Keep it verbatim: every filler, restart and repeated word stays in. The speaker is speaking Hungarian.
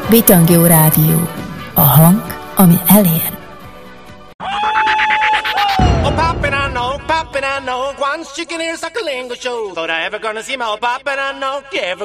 Bitangjó Rádió. A hang, ami elér. Oh, poppin', I know, poppin', I know. One chicken ears like a lingo show. Thought I ever gonna see my poppin', I know. You ever